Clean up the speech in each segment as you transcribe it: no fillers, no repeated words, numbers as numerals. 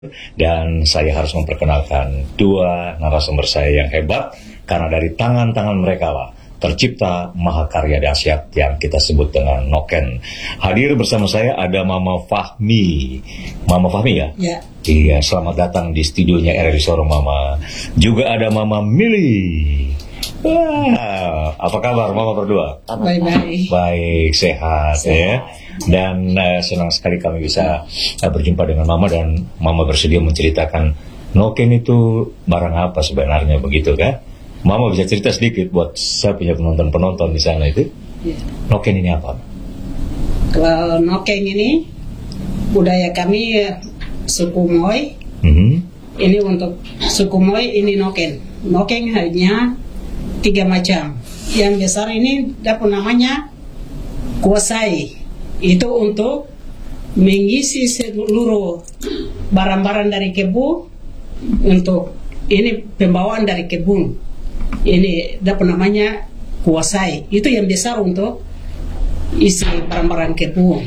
Dan saya harus memperkenalkan dua narasumber saya yang hebat, karena dari tangan-tangan mereka lah tercipta mahakarya dahsyat yang kita sebut dengan Noken. Hadir bersama saya ada Mama Fahmi. Mama Fahmi ya? Ya. Iya, selamat datang di studionya RRI Sorong Mama. Juga ada Mama Mili. Wah, apa kabar Mama berdua? Baik-baik. Baik, sehat ya. Dan senang sekali kami bisa berjumpa dengan Mama, dan Mama bersedia menceritakan Noken itu barang apa sebenarnya, begitu kan? Mama bisa cerita sedikit buat saya punya penonton-penonton di sana itu. Ya. Noken ini apa? Kalau Noken ini budaya kami suku Moy. Ini untuk suku Moy ini Noken. Noken hanya 3 macam. Yang besar ini dapat namanya kuasai. Itu untuk mengisi seluruh barang-barang dari kebun, untuk ini pembawaan dari kebun. Ini dapat namanya kuasai. Itu yang besar untuk isi barang-barang kebun.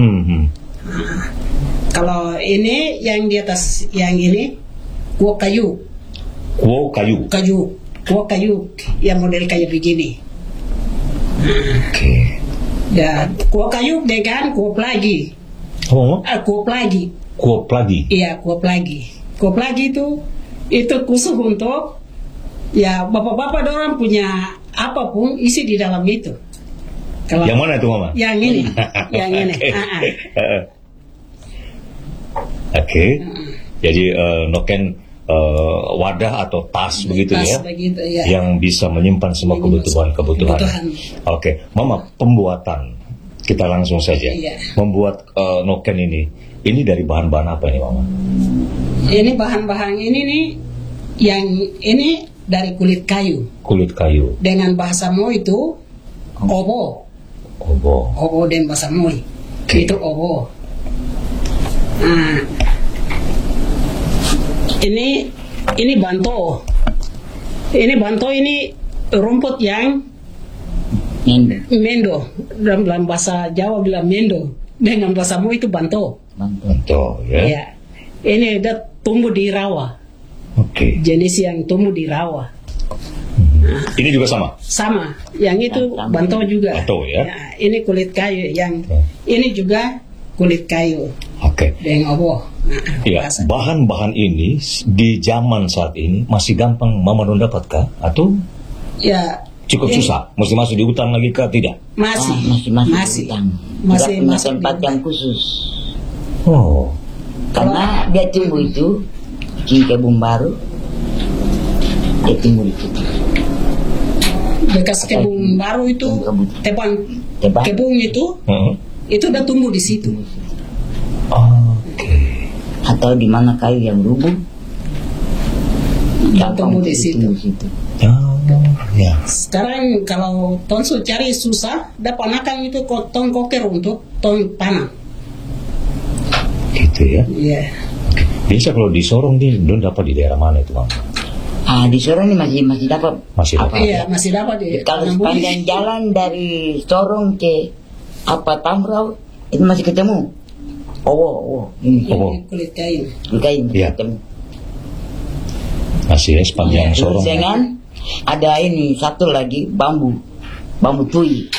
Kalau ini yang di atas yang ini kuok kayu. Kuok kayu. Kuok kayu yang model kayak begini. Oke. Dan kuok kayu dengan kuok lagi. Oh, Kuok lagi. kuok lagi. Iya, kuok lagi. Kuok lagi itu khusus untuk ya bapak-bapak orang punya apapun isi di dalam itu. Kalau Yang mana itu Mama? yang ini, yang ini. Oke. Jadi Noken wadah atau tas begitu Tas ya, begitu, ya. yang bisa menyimpan semua kebutuhan. Oke, Mama, pembuatan kita langsung saja. Iya. Membuat Noken ini dari bahan-bahan apa ini Mama? Ini bahan-bahan ini nih, yang ini dari kulit kayu. Kulit kayu. Dengan bahasa Moy itu obo. Obo dan bahasa Moy. Oke. Itu obo. Nah, ini banto. Ini banto ini rumput yang mendo. Dalam bahasa Jawa bilang mendo. Dengan bahasa Moy itu banto. Banto ya. Ya. Ini udah tumbuh di rawa. Oke. Jenis yang tumbuh di rawa. Ini juga sama. Sama. Yang itu banto juga. Banto ya. Ini kulit kayu. Yang ini juga kulit kayu. Oke. Dengan obo. Ya, bahan-bahan ini di zaman saat ini masih gampang Mama Don dapatkah? Atau Ya. cukup susah? Mesti masuk di hutan lagi kah? Tidak? Masih. Masih punya tempat yang khusus. Oh. Karena dia tumbuh itu di kebun baru. Dia tumbuh di situ. Bekas kebun baru itu, tepan kebun itu udah tumbuh di situ. Oke. Atau di mana kayu yang rubuh, Dan tumbuh di situ. Oh, ya. Sekarang kalau tonsu cari susah, dapat nakang itu tong koker untuk tong panang. Gitu ya. Iya. Biasa kalau di Sorong nih, Don dapat di daerah mana itu Bang? Di Sorong ini masih dapat. Masih dapat. Iya, masih dapat di Kalau Tanah Bumi. sepanjang jalan dari Sorong ke Tamrau itu masih ketemu. Ini Ini kulit kayu. kayu Iya. ketemu. Masih ya, sepanjang Sorong. Dengan ada ini satu lagi bambu tui.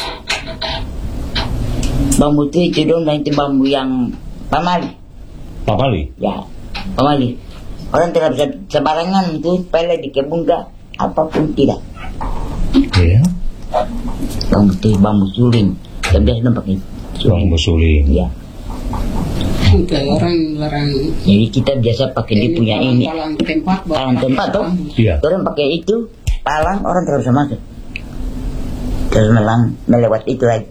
Bambu tui itu dong, dan itu bambu yang pamali. Pamali. Ya, pamali. Orang tidak bisa sembarangan itu pele di kebun kah, apapun tidak. Iya. Bambu tui, bambu suling. Yang biasa dong pakai Bambu suling. Ya. Orang larang. Jadi kita biasa pakai dia punya ini. Palang tempat. Palang tempat toh. Iya. Orang pakai itu palang, orang terus masuk. Terus melewat itu lagi.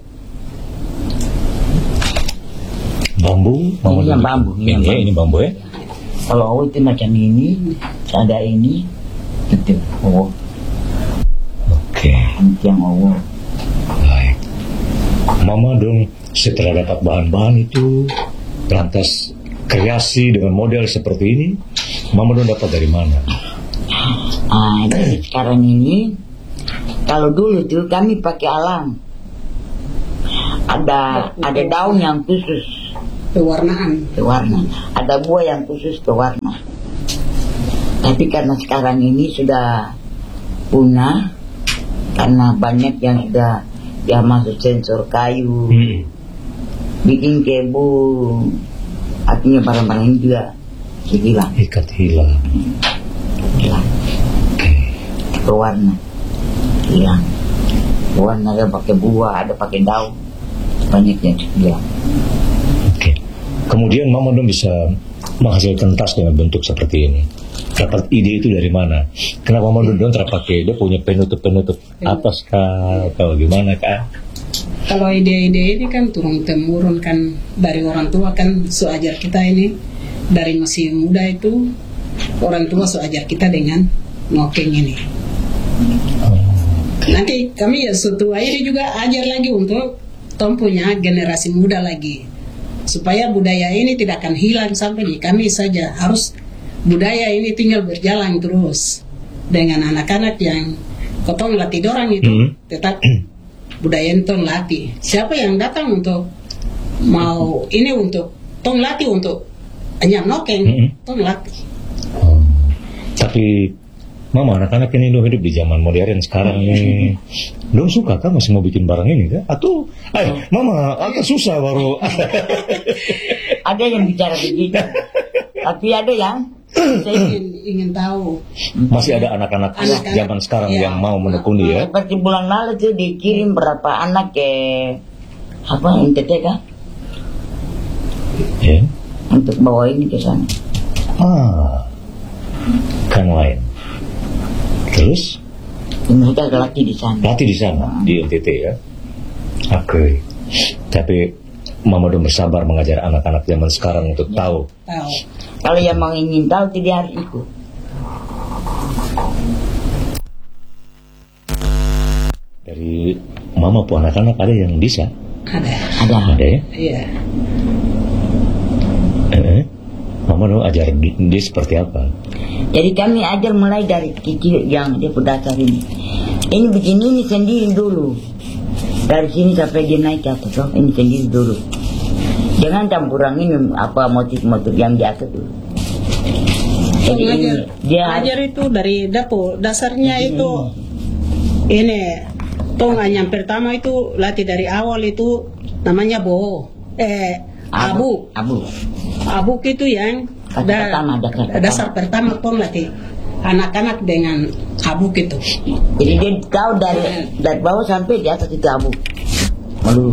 Bambu. Ini yang bambu. Ini bambu ya. Kalau itu macam ini, ada ini, itu Oke. yang Baik. Mama Don setelah dapat bahan-bahan itu, lantas kreasi dengan model seperti ini, Mama Don dapat dari mana? Jadi sekarang ini, kalau dulu tuh kami pakai alam. Ada daun yang khusus pewarnaan. Pewarna. Ada buah yang khusus pewarna. Tapi karena sekarang ini sudah punah, karena banyak yang sudah ya masuk sensor kayu, bikin kebu, artinya barang-barang ini juga hilang. Ikat hilang. Hilang. Pewarna hilang. Pewarna ada pakai buah, ada pakai daun, banyak yang hilang. Oke. Kemudian Mama dong bisa menghasilkan tas dengan bentuk seperti ini. Dapat ide itu dari mana? Kenapa Mama dong terpakai? Dia punya penutup atas kah atau gimana kah? Kalau ide-ide ini kan turun temurun kan dari orang tua kan, so ajar kita ini dari masih muda itu orang tua so ajar kita dengan nokeng ini. Nanti kami ya setua ini juga ajar lagi untuk tom punya generasi muda lagi, supaya budaya ini tidak akan hilang sampai di kami saja. Harus budaya ini tinggal berjalan terus dengan anak-anak yang kotong latih dorang itu tetap budaya itu tong latih. Siapa yang datang untuk mau ini untuk tong latih untuk anyam nokeng, tong latih. Tapi Mama, anak-anak ini dong hidup di zaman modern sekarang ini. Dong suka kan masih mau bikin barang ini kan? Atau, Mama agak susah baru. Ada yang bicara begitu, tapi ada yang saya ingin tahu. Masih ada anak-anak zaman sekarang yang mau menekuni ya? Seperti bulan lalu tuh dikirim berapa anak ke NTT kan? Ya. Untuk bawa ini ke sana. Kan lain. Terus? Mereka latih di sana. Latih di sana, di NTT ya. Oke. Tapi Mama dong bersabar mengajar anak-anak zaman sekarang untuk tahu. Kalau yang mau ingin tahu tidak harus ikut. Dari Mama pun anak-anak ada yang bisa? Ada ya? Iya. Mama dong ajar dia seperti apa? Jadi kami ajar mulai dari kecil yang dia berdasar ini. Ini begini, ini sendiri dulu. Dari sini sampai dia naik ke atas, ini sendiri dulu. Jangan campuran ini apa motif-motif yang di atas dulu. Jadi dia ajar itu dari dapur dasarnya itu ini tong yang pertama itu latih dari awal itu namanya abuk itu yang dasar pertama tong latih anak-anak dengan abuk itu. Jadi dia tahu dari bawah sampai di atas itu abuk. Malu.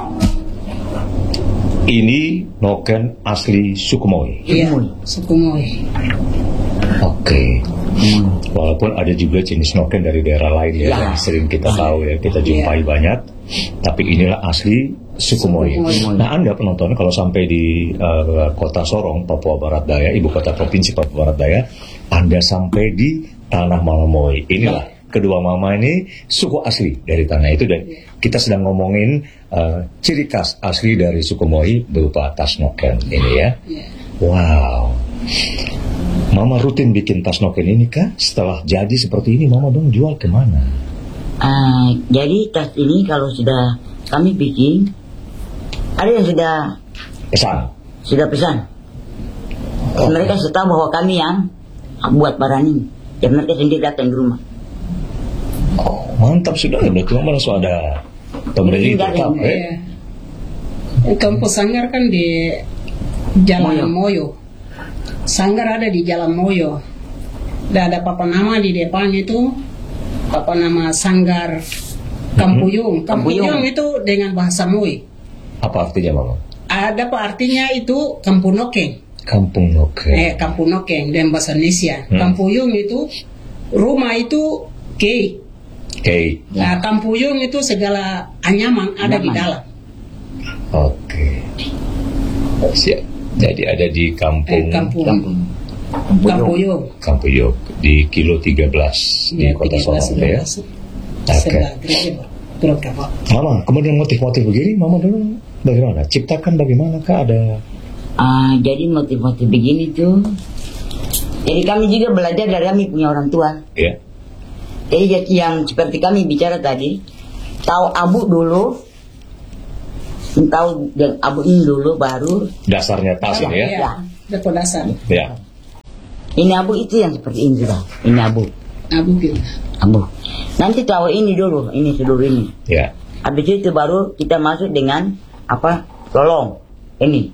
Ini noken asli Sukumoy. Iya, Sukumoy. Oke. Walaupun ada juga jenis noken dari daerah lain ya, yang sering kita tahu ya, kita jumpai banyak. Tapi inilah asli Sukumoy. Nah, Anda penonton kalau sampai di kota Sorong, Papua Barat Daya, ibu kota provinsi Papua Barat Daya, Anda sampai di Tanah Malamoy. Inilah kedua mama ini suku asli dari tanah itu, dan kita sedang ngomongin ciri khas asli dari Sukumoy berupa tas noken ini ya. Wow. Mama rutin bikin tas noken ini kah? Setelah jadi seperti ini, Mama dong jual kemana? Jadi tas ini kalau sudah kami bikin, ada yang sudah pesan. Mereka sudah tahu bahwa kami yang buat barang ini, dan mereka sendiri datang di rumah. Mantap sudah, berarti Mama langsung ada pembeli tetap Kampus Sanggar kan di Jalan Moyo. Sanggar ada di Jalan Moyo. Dan ada papan nama di depan itu, papan nama Sanggar Kampuyung. Kampuyung itu dengan bahasa Moy. Apa artinya, Mama? Ada artinya itu kampung nokeng. Kampung nokeng. Kampung nokeng dan bahasa Indonesia. Kampuyung itu rumah itu kei. Nah, kampuyung itu segala anyaman ada di dalam. Oke. Siap. Jadi ada di Kampuyung di kilo 13 di kota Sorong ya. Mama, kemudian motif-motif begini, Mama dulu bagaimana? Ciptakan bagaimana kah ada? Jadi motif-motif begini tuh. Jadi kami juga belajar dari kami punya orang tua. Ya. Jadi yang seperti kami bicara tadi, tahu abu dulu, tahu yang abu ini dulu baru Dasarnya tas ini ya. Ya, depo dasar. Ya. ini abu itu yang seperti ini sudah. Ini abu. Abu gitu. Abu. Nanti tahu ini dulu, ini seluruh ini. Ya. Habis itu baru kita masuk dengan apa? Lolong. Ini.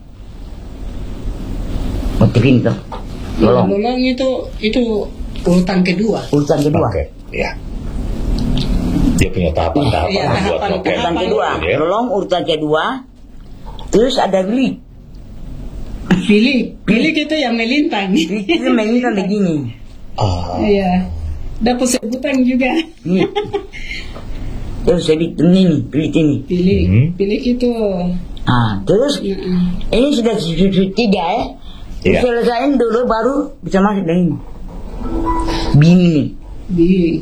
Motif ini tuh. Lolong. Lolong itu urutan kedua. Urutan kedua. Oke. Ya. Dia punya tahapan-tahapan Iya, buat tahapan- noken. Urutan kedua. Ya. Lolong urutan kedua. Terus ada bilik. Bilik itu yang melintang. Itu mainnya begini. Ah, Iya. Dapat sebutan juga. Ini. Terus saya bikin ini, bilik ini. Bilik. Hmm. Bilik itu. Terus Nah, ini sudah tiga ya. Iya. Selesaiin dulu baru bisa masuk dari ini. Bini. bilik.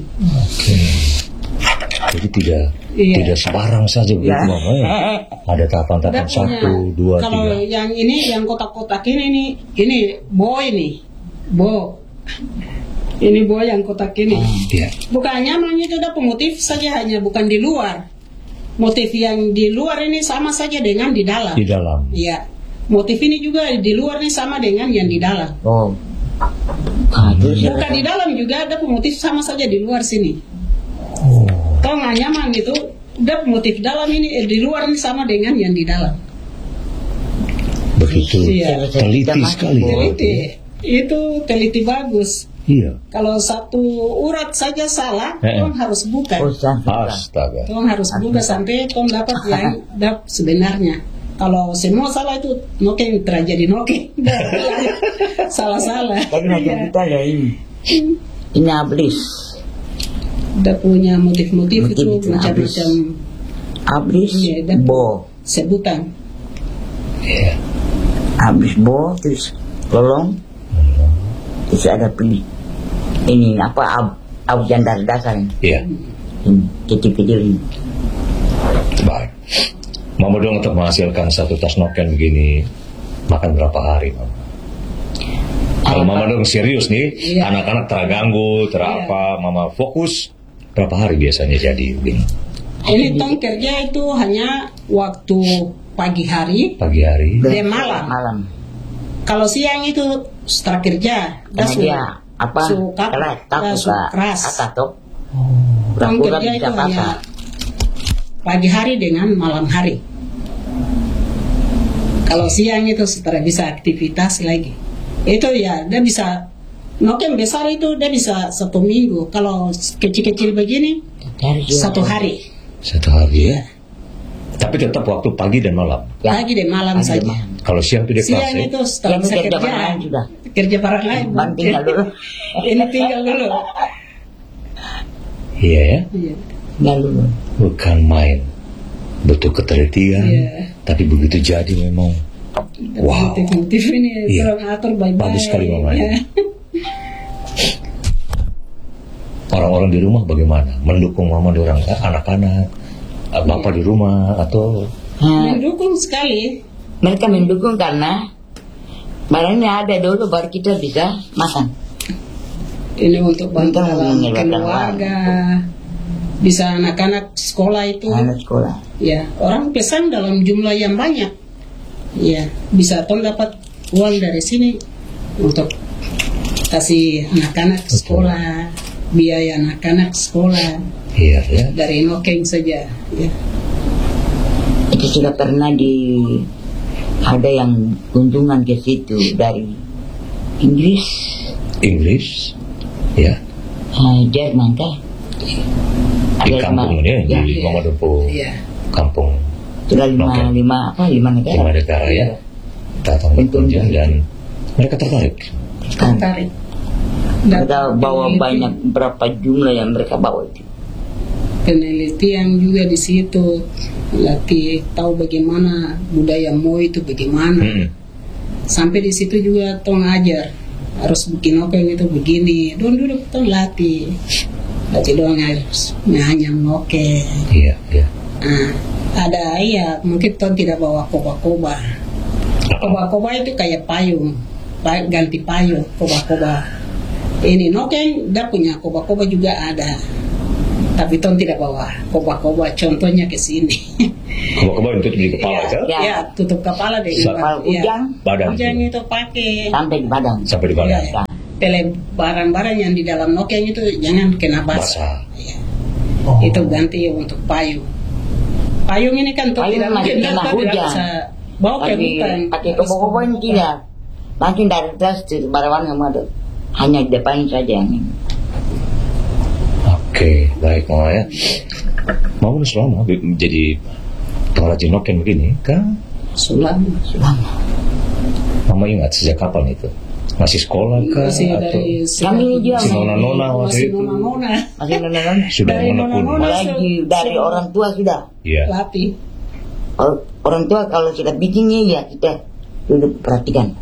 jadi tidak Iya. tidak sembarang saja begitu Ya. Mama ya. Ada tahapan-tahapan Ada punya. 1, 2, Kalau 3. yang ini, yang kotak-kotak ini bo ini. Bo. Ini bo yang kotak ini. Iya. Bukan nyaman itu dapat motif saja, hanya bukan di luar. Motif yang di luar ini sama saja dengan di dalam. Di dalam. Iya. Motif ini juga di luar ini sama dengan yang di dalam. Oh. Terus Bukan di dalam juga ada motif sama saja di luar sini. Oh. Kalau nggak nyaman gitu, udah motif dalam ini di luar ini sama dengan yang di dalam. Begitu. Iya. Teliti sekali. ya. Teliti. Itu teliti bagus. Iya. Kalau satu urat saja salah, Eh. tong harus buka. Astaga. Tong harus buka sampai tong dapat yang sebenarnya. Kalau semua salah itu noken terjadi noken. Salah-salah. Tapi macam Iya. kita ada ini. Ini ablis. Udah punya motif-motif Motif itu itu, macam-macam Ablis Iya, dan- bo. sebutan. Iya. Ablis bo terus lolong. Terus ada pilih. Ini apa ab yang dasar ini. Iya. Ini kecil-kecil ini. Baik. Mama dong untuk menghasilkan satu tas noken begini makan berapa hari, Mama? Kalau Mama dong serius nih, Iya. anak-anak terganggu, terapa, Mama fokus berapa hari biasanya jadi begini? Ini tong kerja itu hanya waktu pagi hari. Pagi hari. Dan malam. Malam. Kalau siang itu setelah kerja, dah Karena dia apa? suka Keras, takut keras. kata toh. Tong Pura-pura kerja bisa itu hanya pasar. pagi hari dengan malam hari. Kalau siang itu setelah bisa aktivitas lagi. Itu ya, dia bisa noken besar itu dia bisa 1 minggu. Kalau kecil-kecil begini Dari dia. 1 hari. 1 hari ya. Tapi tetap waktu pagi dan malam. Ya. Pagi dan malam Pagi dan saja. malam. Kalau siang itu dia kelas Siang ya. itu setelah Yang bisa kerja kerja. para lain sudah. Kerja para lain. Bang tinggal dulu. Ini tinggal dulu. Iya ya. Iya. Tinggal dulu. Bukan main. Butuh ketelitian. Iya. Tapi begitu jadi memang wow. Motif ini Iya. tolong atur baik-baik. Bagus sekali Mama Ya. ini. Orang-orang di rumah bagaimana? Mendukung Mama di orang anak-anak, Bapak di rumah atau Mendukung sekali. Mereka mendukung karena barangnya ada dulu baru kita bisa makan. Ini untuk bantu Untuk dalam menyebarkan keluarga. Bisa anak-anak sekolah itu. Anak sekolah. Ya, orang pesan dalam jumlah yang banyak. Ya, bisa tong dapat uang dari sini untuk kasih anak-anak sekolah, biaya anak-anak sekolah iya ya. dari noken saja. Ya. Itu sudah pernah ada yang kunjungan ke situ dari Inggris, Inggris ya. Jerman kah? Di kampung ini ya, di Mama Dopo. Iya. Kampung sudah Noken. lima negara. 5 negara ya. Datang bekerja dan mereka tertarik. Tertarik. Mereka bawa banyak berapa jumlah yang mereka bawa itu. Penelitian juga di situ, latih tahu bagaimana budaya Mo itu bagaimana. Mm-mm. Sampai di situ juga tong ajar harus bikin noken itu begini. Don duduk tong latih dong harus hanya noken. Iya iya. Nah, ada iya mungkin tong tidak bawa koba-koba. Koba-koba itu kayak payung, ganti payung koba-koba. Ini noken dia punya koba-koba juga ada. Tapi ton tidak bawa koba-koba, contohnya ke sini. Koba-koba untuk di kepala Ya, kan? ya, tutup kepala deh. Kalau ujang, Badan. Ujang itu pakai. sampai di badan. Sampai di badan. Ya, tele barang-barang yang di dalam nokeng itu jangan kena Basah. basah. Ya. Oh. Itu ganti untuk payung. Payung ini kan tuh Payung tidak masih mungkin kena datang, tidak hujan. bisa bawa ke hutan. Pakai kobo-kobo ini tidak. Langsung dari tas barang yang ada. Hanya di depan saja yang ini. Oke, baik Mama ya. Mama udah selama jadi pengrajin noken begini kan? Selama. Selama. Mama ingat sejak kapan itu? Masih sekolah kah? Masih Atau dari Kami ini juga masih nona-nona waktu masih itu? nona-nona. masih nonton. Sudah Dari nona pun? nona-nona. Lagi dari orang tua sudah. Iya. Latih. Orang tua kalau sudah bikinnya ya kita duduk perhatikan.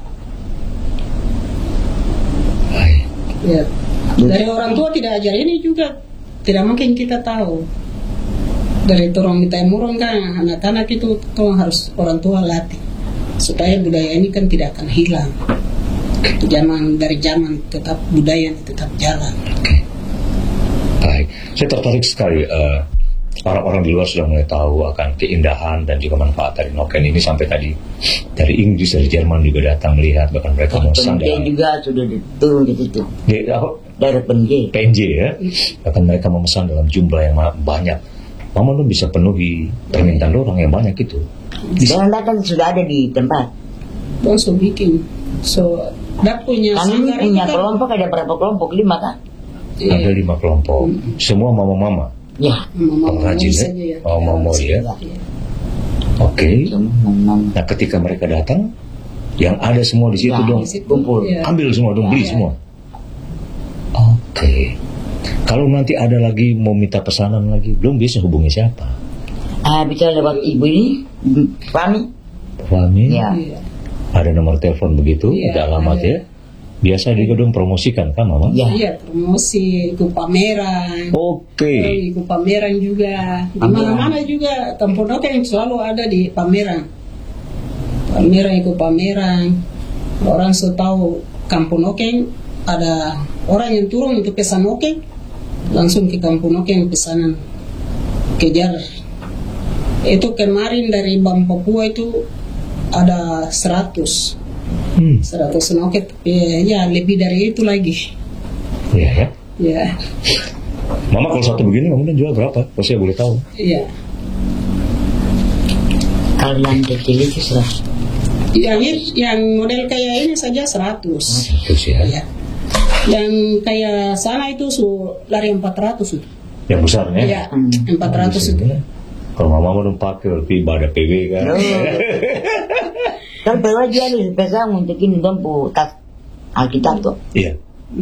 Baik. Ya. Dari orang tua tidak ajar ini juga tidak mungkin kita tahu. Dari turun minta murung kan anak-anak itu tuh harus orang tua latih supaya budaya ini kan tidak akan hilang. Dari zaman tetap budaya ini tetap jalan. Oke. Baik. Saya tertarik sekali. Orang-orang di luar sudah mulai tahu akan keindahan dan juga manfaat dari noken ini, sampai tadi dari Inggris, dari Jerman juga datang melihat, bahkan mereka memesan Penjai dalam juga sudah turun di situ. Dari penjai. PNJ ya, bahkan mereka memesan dalam jumlah yang banyak. Mama lu bisa penuhi permintaan orang yang banyak itu. Dan datang sudah ada di tempat. Langsung bikin. So, dak punya Kami ini sanggar punya itu kan. kelompok, ada berapa kelompok? 5 kan? Ada 5 kelompok, semua mama-mama Ya. pengrajin ya, saja ya. mama ya. Iya. Oke. Memang Nah ketika mereka datang, yang ada semua di situ Ya, dong, Di situ, kumpul. ya. ambil semua dong, beli Ya. semua. Oke. Kalau nanti ada lagi mau minta pesanan lagi, belum bisa hubungi siapa? bisa lewat ibu ini, kami. Fahmi? Ya. Iya. Ada nomor telepon begitu, Iya, ada alamat ada. ya. Biasa juga dong promosikan kan Mama? Ya. Iya, promosi, ikut pameran. Oke. Ikut pameran juga. Di mana-mana juga Kampung Noken selalu ada di pameran. Ikut pameran. Orang sudah tahu Kampung Noken ada orang yang turun untuk pesan Noken, langsung ke Kampung Noken pesanan kejar. Itu kemarin dari Bank Papua itu ada 100 noket, ya lebih dari itu lagi. Iya ya. Ya, Mama kalau satu begini Mama jual berapa? Kalau saya boleh tahu. ya. Kalau yang kecil itu sudah. Yang model kayak ini saja 100. Terus ya. Ya. Yang kayak sana itu lari 400 itu. Yang besarnya. Ya, 400 itu. Kalau Mama mau pakai lebih pada PW kan. Kan pernah dia ada pesan untuk ini dong tas Alkitab tuh. Iya.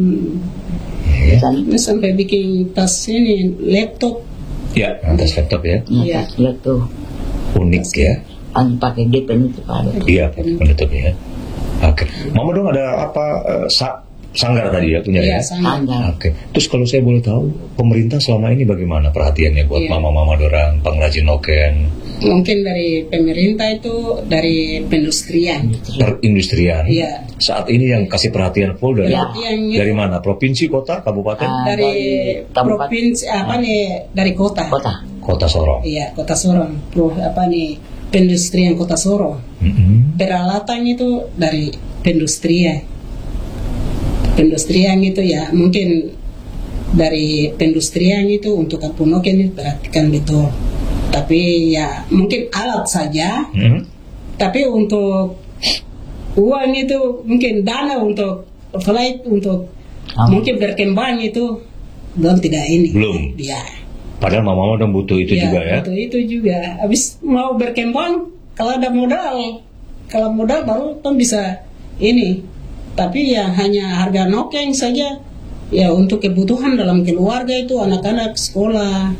Ini sampai bikin tas ini laptop. Ya, atas laptop ya. Iya. Tas lihat tuh. Unik ya. Kan pakai dia penutup ada. Iya, penutup ya. Oke. Mama dong ada apa sanggar tadi ya punya Iya, ya? sangat. Anda. Oke. Terus kalau saya boleh tahu, pemerintah selama ini bagaimana perhatiannya buat Iya. mama-mama dorang pengrajin noken, Mungkin dari pemerintah itu dari perindustrian. perindustrian? Iya. Saat ini yang kasih perhatian full dari Iya. dari mana? Provinsi, kota, kabupaten? Dari kabupaten. provinsi dari kota. Kota. Kota Sorong. Iya, kota Sorong. Perindustrian kota Sorong. Mm-mm. Peralatan itu dari perindustrian. Perindustrian itu ya mungkin dari perindustrian itu untuk Kampung Noken itu perhatikan betul. Tapi ya mungkin alat saja. Mm-mm. Tapi untuk uang itu mungkin dana untuk flight untuk mungkin berkembang itu belum tidak ini. Belum. Ya. Padahal mama dong butuh itu juga ya. Butuh itu juga. Habis mau berkembang kalau ada modal, kalau modal baru kan bisa ini. Tapi ya hanya harga noken saja. Ya untuk kebutuhan dalam keluarga itu anak-anak sekolah,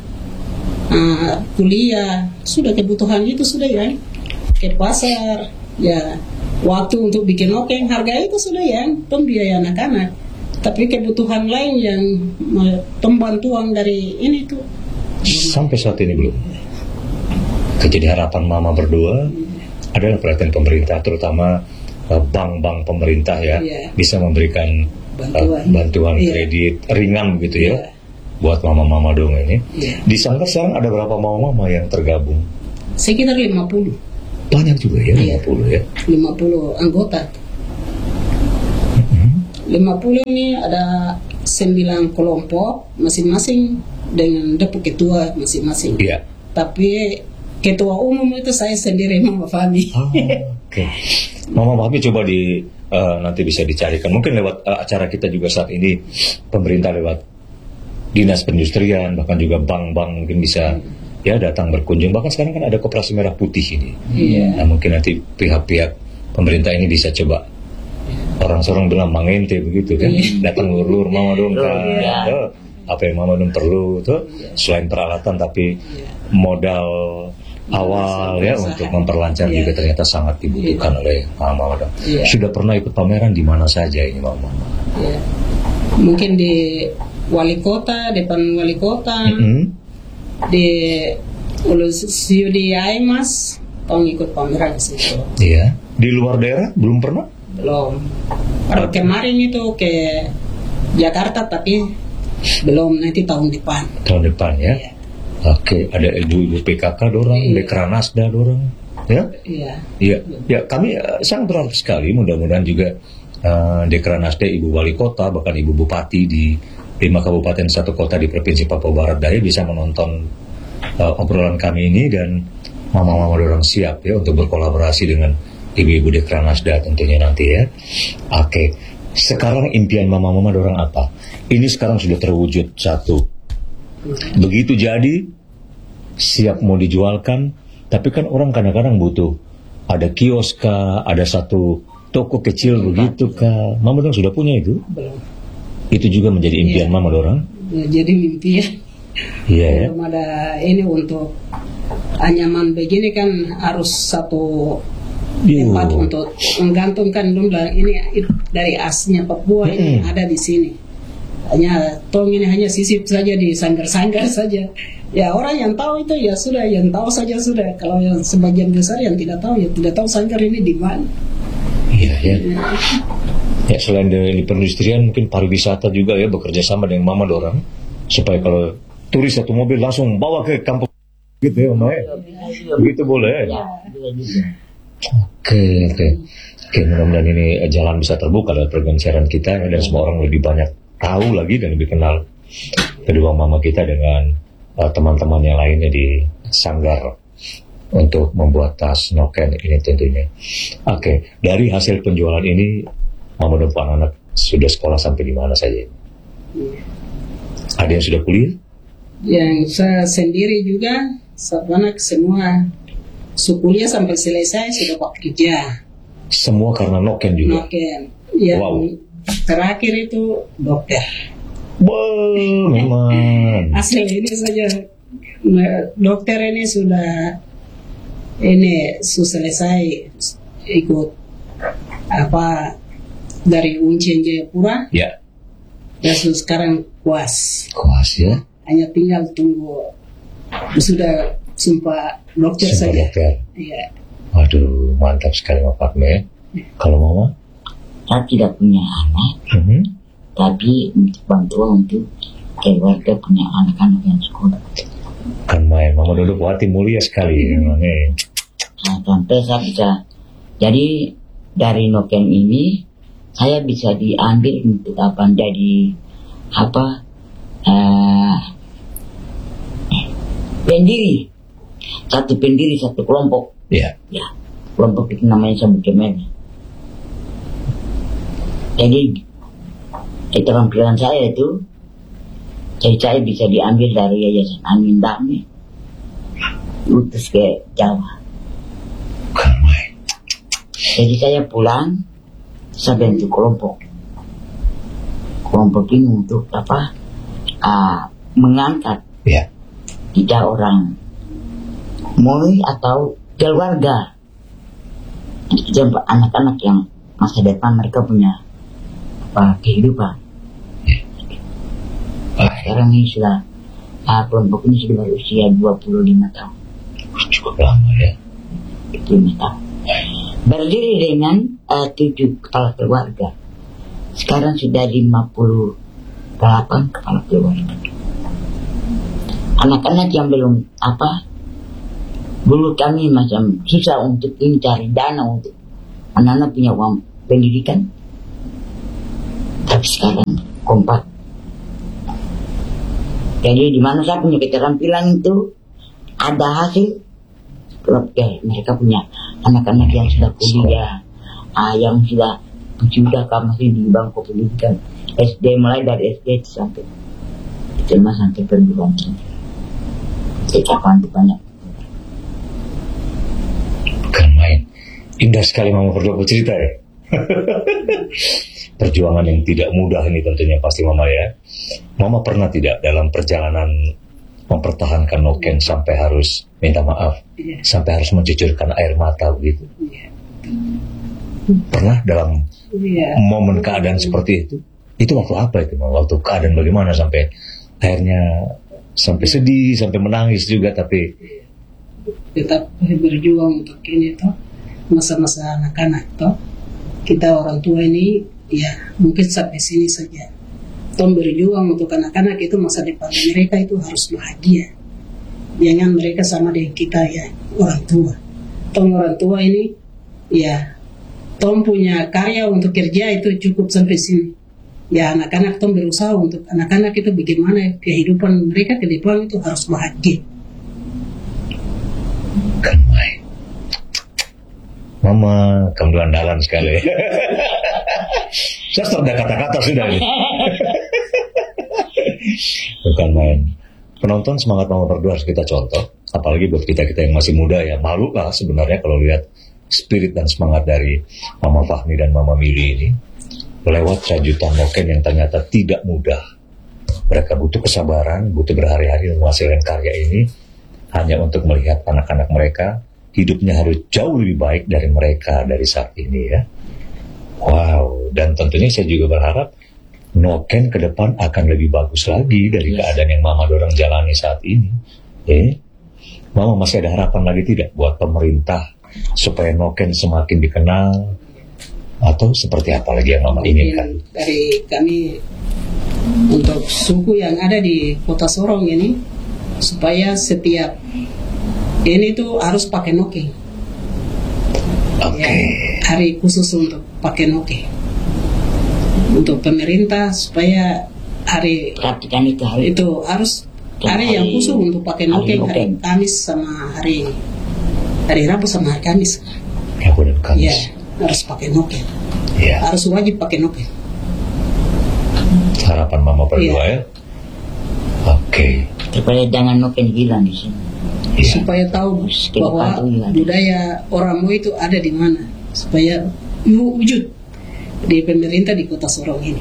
kuliah, sudah kebutuhan itu sudah ya. Ke pasar, ya waktu untuk bikin noken harga itu sudah ya, pembiayaan anak-anak. Tapi kebutuhan lain yang pembantuan dari ini tuh Sampai saat ini belum. Jadi harapan mama berdua adalah perhatian pemerintah, terutama bank-bank pemerintah ya, Iya. bisa memberikan Bantuan. bantuan Iya. kredit ringan gitu ya. Iya. buat mama-mama dong ini. Iya. Di Sanggar sekarang ada berapa mama-mama yang tergabung? Sekitar 50. Banyak juga ya, Iya. 50 ya. 50 anggota. 50 ini ada 9 kelompok masing-masing dengan deputi ketua masing-masing. Iya. Tapi ketua umum itu saya sendiri, Mama Fami. Oke. Mama Fami coba nanti bisa dicarikan. Mungkin lewat acara kita juga saat ini, pemerintah lewat dinas perindustrian, bahkan juga bank-bank mungkin bisa ya datang berkunjung. Bahkan sekarang kan ada Koperasi Merah Putih ini. Iya. Nah, mungkin nanti pihak-pihak pemerintah ini bisa coba. Orang-orang bilang mangente begitu kan, datang lur-lur mama dong kan. Tuh, apa yang mama dong perlu tuh selain peralatan tapi modal awal ya untuk memperlancar juga ternyata sangat dibutuhkan oleh mama dong. Sudah pernah ikut pameran di mana saja ini mama? Iya. Mungkin di wali kota, depan wali kota, di Ulusio di Aimas, tong ikut pameran di situ. Iya. Di luar daerah belum pernah? Belum. Baru kemarin itu ke Jakarta tapi belum, nanti tahun depan. Tahun depan ya. Iya. Oke, ada ibu-ibu PKK dorang, Dekranasda dorang, ya? Iya. Iya. Ya, kami sangat berharap sekali mudah-mudahan juga Dekranasda, Ibu Wali Kota, bahkan Ibu Bupati di 5 kabupaten 1 kota di Provinsi Papua Barat Daya bisa menonton obrolan kami ini dan mama-mama dorang siap ya untuk berkolaborasi dengan Ibu-ibu Dekranasda tentunya nanti ya. Oke. Sekarang impian mama-mama dorang apa? Ini sekarang sudah terwujud satu. Begitu jadi, siap mau dijualkan, tapi kan orang kadang-kadang butuh ada kios kah, ada satu toko kecil begitu kah. Mama dorang sudah punya itu? Belum. Itu juga menjadi impian mama dorang? Ya, jadi mimpi ya. Iya ya. Belum ada ini untuk anyaman begini kan harus satu tempat untuk menggantungkan dulu ini dari asnya Papua ini ada di sini. Hanya tong ini hanya sisip saja di sanggar-sanggar saja. Ya orang yang tahu itu ya sudah, yang tahu saja sudah. Kalau yang sebagian besar yang tidak tahu ya tidak tahu sanggar ini di mana. Iya ya. Ya selain di perindustrian mungkin pariwisata juga ya bekerja sama dengan mama dorang supaya kalau turis satu mobil langsung bawa ke kampung gitu ya mama ya. Begitu boleh. Ya, Oke, mudah-mudahan ini jalan bisa terbuka lewat program siaran kita ya, dan semua orang lebih banyak tahu lagi dan lebih kenal kedua mama kita dengan teman-teman yang lainnya di Sanggar untuk membuat tas noken ini tentunya. Oke, dari hasil penjualan ini mama dan anak-anak sudah sekolah sampai di mana saja? Ada yang sudah kuliah? Yang saya sendiri juga, anak semua kuliah sampai selesai sudah bekerja. Semua karena noken juga? Noken. Yang terakhir itu dokter. Memang. Asli ini saja dokter ini sudah selesai ikut apa dari Uncien Jayapura. Ya. Dan sekarang kuas. Kuas ya. Hanya tinggal tunggu sudah sumpah dokter saja. Dokter. Iya. Waduh, mantap sekali Pak Fatme. Kalau mama? saya tidak punya anak, tapi bantuan untuk keluarga punya anak-anak yang sekolah. Kan main, mama duduk wati mulia sekali memang. Nah, sampai saya bisa, jadi dari noken ini saya bisa diambil untuk apa, jadi apa, pendiri, satu pendiri satu kelompok. Iya. Ya, kelompok itu namanya Sabuk Kemen. Jadi keterampilan saya itu, saya bisa diambil dari Yayasan Angin Damai, utus ke Jawa. Jadi saya pulang, saya bentuk kelompok. Kelompok ini untuk apa? Mengangkat tidak orang mulai atau keluarga, anak-anak yang masa depan mereka punya kehidupan. Sekarang ini sudah kelompok ini sudah berusia 25 tahun. Cukup lama ya. 25 tahun. Berdiri dengan 7 kepala keluarga. Sekarang sudah 58 kepala keluarga. anak-anak yang belum dulu kami macam susah untuk ini cari dana untuk anak-anak punya uang pendidikan, tapi sekarang kompak. Jadi di mana saya punya keterampilan itu ada hasil, sebab mereka punya anak-anak yang sudah kuliah, yang sudah masih di bangku pendidikan SD, mulai dari SD sampai sampai perguruan tinggi. Cacapan itu banyak. Bukan main. Indah sekali Mama berdua bercerita ya. Perjuangan yang tidak mudah ini tentunya pasti Mama ya. Mama pernah tidak dalam perjalanan mempertahankan Noken sampai harus minta maaf, sampai harus mencucurkan air mata begitu? Pernah dalam momen keadaan seperti itu? Itu waktu apa itu Mama? Waktu keadaan bagaimana sampai akhirnya sampai sedih, sampai menangis juga, tapi tetap berjuang untuk ini toh, masa-masa anak-anak toh. Kita orang tua ini ya mungkin sampai sini saja. Tom berjuang untuk anak-anak itu, masa depan mereka itu harus bahagia. Jangan mereka sama dengan kita ya, orang tua. Tom orang tua ini ya, Tom punya karya untuk kerja itu cukup sampai sini. Ya anak-anak Tom berusaha untuk anak-anak itu bagaimana kehidupan mereka ke depan itu harus bahagia. Kan main. Mama, kamu andalan sekali. Saya sudah kata-kata sudah ini. Bukan main. Penonton semangat Mama berdua harus kita contoh. Apalagi buat kita-kita yang masih muda ya. Malu lah sebenarnya kalau lihat spirit dan semangat dari Mama Fahmi dan Mama Mili ini. Lewat rajutan Noken yang ternyata tidak mudah. Mereka butuh kesabaran, butuh berhari-hari menghasilkan karya ini hanya untuk melihat anak-anak mereka hidupnya harus jauh lebih baik dari mereka dari saat ini ya. Wow, dan tentunya saya juga berharap Noken ke depan akan lebih bagus lagi dari keadaan yang Mama dorang jalani saat ini. Mama masih ada harapan lagi tidak buat pemerintah supaya Noken semakin dikenal? Atau seperti apa lagi yang Mama inginkan? Dari kami untuk suku yang ada di Kota Sorong ini, supaya setiap ini tuh harus pakai Noken. Oke. Hari khusus untuk pakai Noken. Untuk pemerintah supaya hari Perhatikan itu hari itu harus hari yang khusus untuk pakai Noken, hari Kamis sama hari Rabu sama hari Kamis. Rabu dan Kamis. Ya, harus pakai Noken. Ya. Harus wajib pakai Noken. Harapan Mama berdua ya. Oke. supaya jangan Noken hilang di sini. Supaya tahu bahwa budaya orang Mo itu ada di mana, supaya wujud di pemerintah di Kota Sorong ini.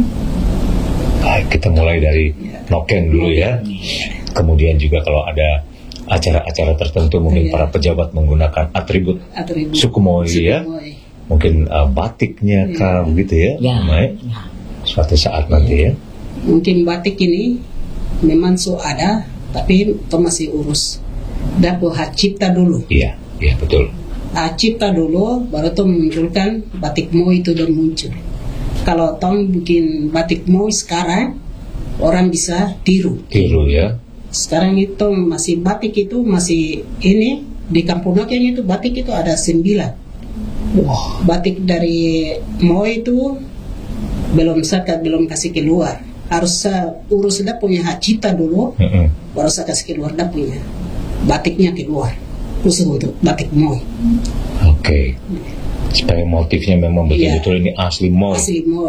Baik, kita mulai dari Noken dulu ya. Kemudian juga kalau ada acara-acara tertentu mungkin para pejabat menggunakan atribut suku Moi ya. Mungkin batiknya kah begitu ya. Suatu saat nanti ya. Mungkin batik ini memang ada, tapi itu masih urus. Dapat hak cipta dulu. Iya, betul. Hak cipta dulu, baru tuh memunculkan batik Mo itu udah muncul. Kalau Tom bikin batik Mo sekarang, orang bisa tiru ya. Sekarang itu masih batik itu masih ini di Kampung Noken itu batik itu ada 9. Batik dari Mo itu belum kasih keluar. Harus urus dia punya hak cipta dulu, baru saya kasih keluar dia punya batiknya keluar khusus untuk batik Mo. Oke. Supaya motifnya memang betul-betul ini asli Mo. Asli Mo.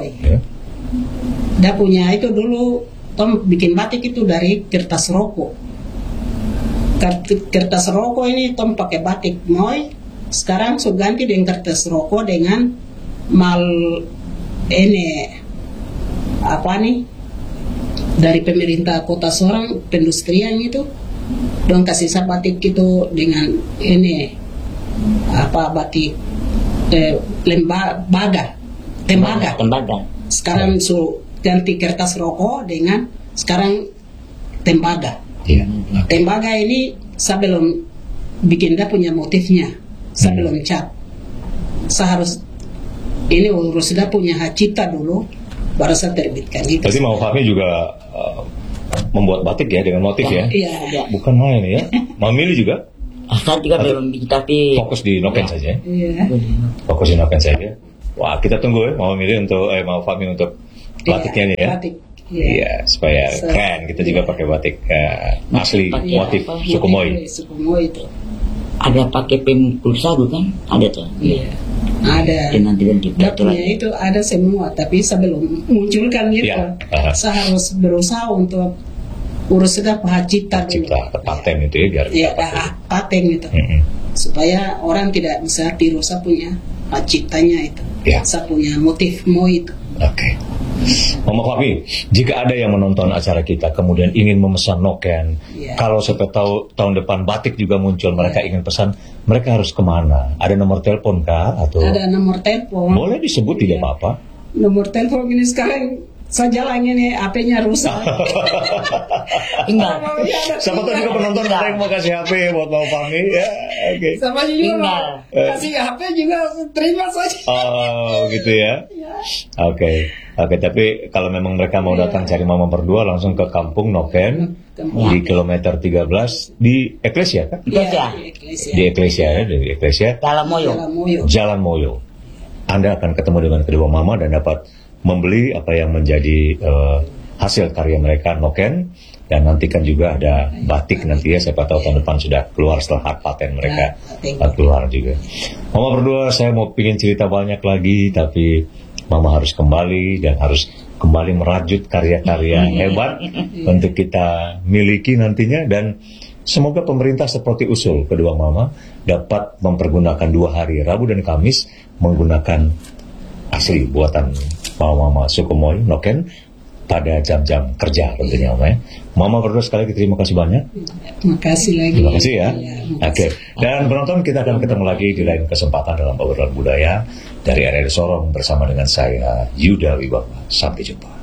Dia punya itu dulu Tom bikin batik itu dari kertas rokok. Kertas rokok ini Tom pakai batik Mo. Sekarang so ganti dengan kertas rokok dengan dari pemerintah Kota Sorong pendustrian itu dong kasih batik itu dengan batik tembaga. Sekarang ganti kertas rokok dengan sekarang tembaga. Tembaga ini saya belum bikin dia punya motifnya, saya belum cat. Saya harus urus dia punya hak cipta dulu, baru saya terbitkan itu. Jadi Mama Fahmi juga membuat batik ya dengan motif ya. Iya. Bukan main ya. Mau milih juga? Saya juga belum bikin, tapi Fokus di noken saja. Ya? Iya. Fokus di noken saja. Wah, kita tunggu ya. Mau milih untuk mau Fahmi untuk batiknya nih ya. Batik. Iya, supaya keren. Kita juga pakai batik asli Pakai motif Apa, Sukhumoi. Sukhumoi itu. ada pakai pemukul sagu kan? Ada tuh. Iya. Ada. Dengan tidak kita Dapurnya itu ada semua, tapi sebelum munculkan gitu, Iya. saya harus berusaha untuk urus sudah hak Cipta ke paten itu ya biar ya dapat. paten gitu, Mm-mm. supaya orang tidak bisa tiru saya punya hak ciptanya itu, Iya. saya punya motifmu itu. Oke. Mama Fahmi, jika ada yang menonton acara kita kemudian ingin memesan noken, Iya. kalau siapa tahu tahun depan batik juga muncul, mereka ingin pesan, mereka harus kemana? Ada nomor telepon kah? Atau Ada nomor telepon. boleh disebut tidak apa-apa? Nomor telepon ini sekarang saya jalan ini HP-nya rusak. Enggak. Siapa tahu juga penonton ada yang mau kasih HP buat Mama Fahmi ya. Oke. Sama juga Tinggal. kasih HP juga terima saja. Oh, gitu ya. Oke. Oke, tapi kalau memang mereka mau datang cari Mama berdua langsung ke Kampung Noken di kilometer 13 di Eklesia kan? Iya. Di Eklesia ya, di Eklesia Dalam moyo. Jalan Moyo. Anda akan ketemu dengan kedua mama dan dapat membeli apa yang menjadi hasil karya mereka noken, dan nantikan juga ada batik nanti ya, siapa tahu tahun depan sudah keluar setelah hak paten mereka keluar juga. Mama berdua, saya mau pingin cerita banyak lagi, tapi mama harus kembali dan harus kembali merajut karya-karya hebat untuk kita miliki nantinya, dan semoga pemerintah seperti usul kedua mama dapat mempergunakan 2 hari, Rabu dan Kamis, menggunakan asli buatan mama Sukhumoi noken pada jam-jam kerja tentunya Mama ya. Mama berdua sekali lagi terima kasih banyak. Terima kasih lagi. Terima kasih ya. Iya, Oke. Dan penonton, kita akan ketemu lagi di lain kesempatan dalam obrolan budaya dari RRI Sorong bersama dengan saya Yuda Wibawa. Sampai jumpa.